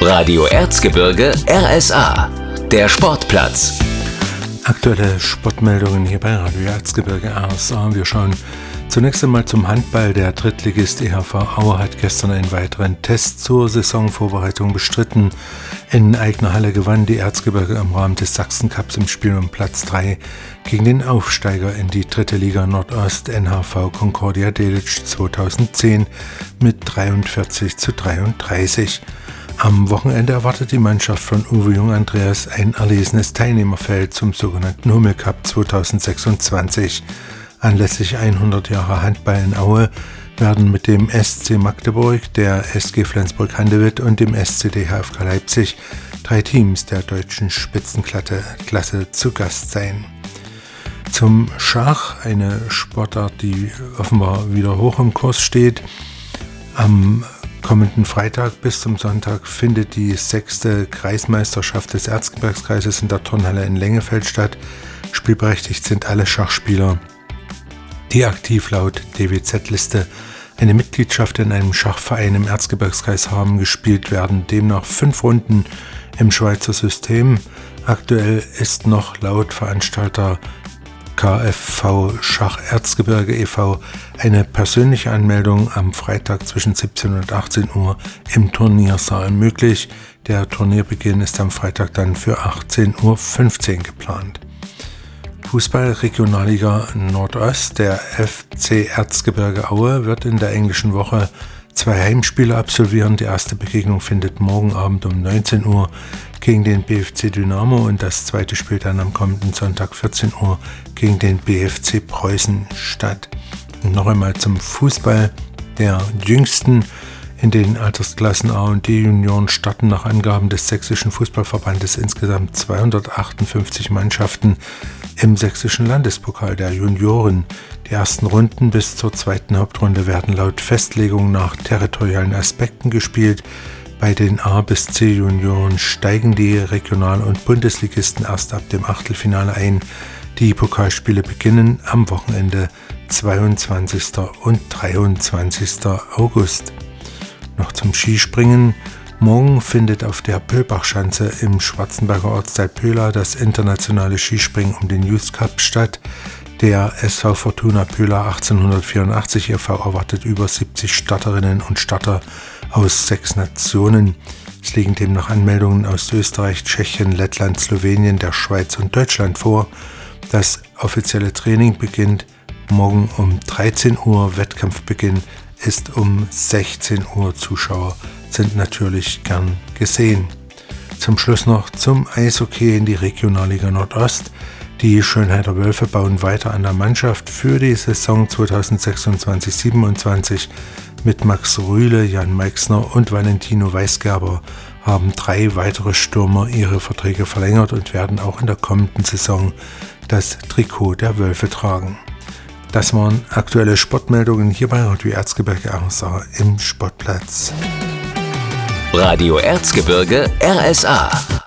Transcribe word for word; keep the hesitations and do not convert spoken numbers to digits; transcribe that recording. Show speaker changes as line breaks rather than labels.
Radio Erzgebirge R S A, der Sportplatz.
Aktuelle Sportmeldungen hier bei Radio Erzgebirge R S A. Wir schauen zunächst einmal zum Handball. Der Drittligist E H V Aue hat gestern einen weiteren Test zur Saisonvorbereitung bestritten. In eigener Halle gewann die Erzgebirge im Rahmen des Sachsen-Cups im Spiel um Platz drei gegen den Aufsteiger in die dritte Liga Nordost N H V Concordia Delitzsch zweitausendzehn mit dreiundvierzig zu dreiunddreißig. Am Wochenende erwartet die Mannschaft von Uwe Jung-Andreas ein erlesenes Teilnehmerfeld zum sogenannten Hummel Cup zweitausendsechsundzwanzig. Anlässlich hundert Jahre Handball in Aue werden mit dem S C Magdeburg, der S G Flensburg-Handewitt und dem S C D H F K Leipzig drei Teams der deutschen Spitzenklasse Klasse zu Gast sein. Zum Schach, eine Sportart, die offenbar wieder hoch im Kurs steht. Am kommenden Freitag bis zum Sonntag findet die sechste Kreismeisterschaft des Erzgebirgskreises in der Turnhalle in Lengefeld statt. Spielberechtigt sind alle Schachspieler, die aktiv laut D W Z-Liste eine Mitgliedschaft in einem Schachverein im Erzgebirgskreis haben. Gespielt werden demnach fünf Runden im Schweizer System. Aktuell ist noch laut Veranstalter K F V Schach Erzgebirge e V eine persönliche Anmeldung am Freitag zwischen siebzehn und achtzehn Uhr im Turniersaal möglich. Der Turnierbeginn ist am Freitag dann für achtzehn Uhr fünfzehn geplant. Fußball Regionalliga Nordost. Der F C Erzgebirge Aue wird in der englischen Woche zwei Heimspiele absolvieren. Die erste Begegnung findet morgen Abend um neunzehn Uhr gegen den B F C Dynamo und das zweite Spiel dann am kommenden Sonntag vierzehn Uhr gegen den B F C Preußen statt. Und noch einmal zum Fußball. Der jüngsten in den Altersklassen A und D Junioren starten nach Angaben des Sächsischen Fußballverbandes insgesamt zweihundertachtundfünfzig Mannschaften im Sächsischen Landespokal der Junioren. Die ersten Runden bis zur zweiten Hauptrunde werden laut Festlegung nach territorialen Aspekten gespielt. Bei den A bis C Junioren steigen die Regional- und Bundesligisten erst ab dem Achtelfinale ein. Die Pokalspiele beginnen am Wochenende zweiundzwanzigsten und dreiundzwanzigsten August. Noch zum Skispringen. Morgen findet auf der Pöhlbachschanze im Schwarzenberger Ortsteil Pöhla das internationale Skispringen um den Youth Cup statt. Der S V Fortuna Pöhla achtzehnhundertvierundachtzig e V erwartet über siebzig Starterinnen und Starter aus sechs Nationen. Es liegen demnach Anmeldungen aus Österreich, Tschechien, Lettland, Slowenien, der Schweiz und Deutschland vor. Das offizielle Training beginnt morgen um dreizehn Uhr. Wettkampfbeginn ist um sechzehn Uhr. Zuschauer sind natürlich gern gesehen. Zum Schluss noch zum Eishockey in die Regionalliga Nordost. Die Schönheiter Wölfe bauen weiter an der Mannschaft für die Saison zweitausendsechsundzwanzig siebenundzwanzig. Mit Max Rühle, Jan Meixner und Valentino Weisgerber haben drei weitere Stürmer ihre Verträge verlängert und werden auch in der kommenden Saison das Trikot der Wölfe tragen. Das waren aktuelle Sportmeldungen hier bei Radio Erzgebirge R S A im Sportplatz.
Radio Erzgebirge R S A.